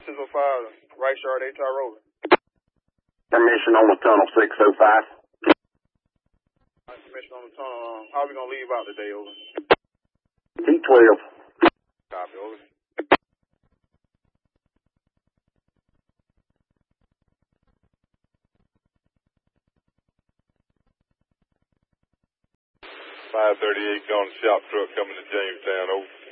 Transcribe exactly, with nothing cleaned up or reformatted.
six oh five, right yard, eight-tar rolling. Permission on the tunnel, six oh five. Permission on the tunnel. Um, how are we going to leave out today, over? T twelve. Copy, over. five thirty-eight on shop truck coming to Jamestown, over.